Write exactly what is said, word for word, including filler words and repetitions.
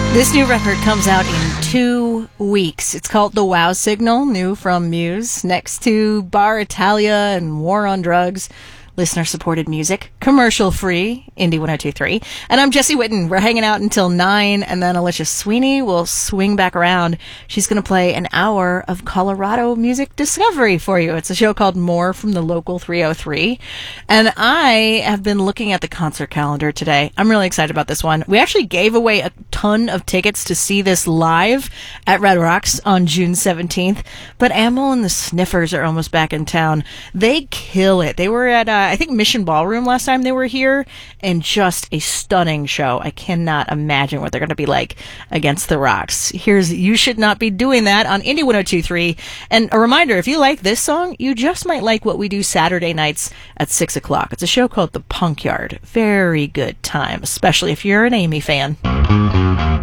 This new record comes out in two weeks. It's called The Wow Signal, new from Muse, next to Bar Italia and War on Drugs. Listener-supported music, commercial-free, Indie one oh two three. And I'm Jesse Witten. We're hanging out until nine, and then Alicia Sweeney will swing back around. She's going to play an hour of Colorado music discovery for you. It's a show called More from the Local three oh three. And I have been looking at the concert calendar today. I'm really excited about this one. We actually gave away a ton of tickets to see this live at Red Rocks on June seventeenth. But Amyl and the Sniffers are almost back in town. They kill it. They were at... Uh, I think Mission Ballroom last time they were here, and just a stunning show. I cannot imagine what they're going to be like against the Rocks. Here's You Should Not Be Doing That on Indie one oh two three. And a reminder, if you like this song, you just might like what we do Saturday nights at six o'clock. It's a show called The Punk Yard. Very good time, especially if you're an Amy fan.